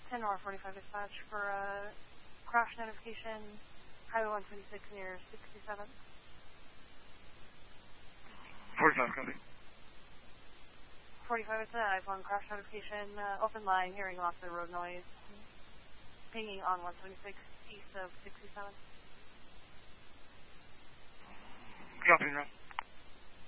10 or 45 dispatch for a crash notification, Highway 126 near 67th. 45, copy. 45, it's an iPhone crash notification, open line, hearing lots of road noise, pinging on 126 east of 67th. Copy, Rob.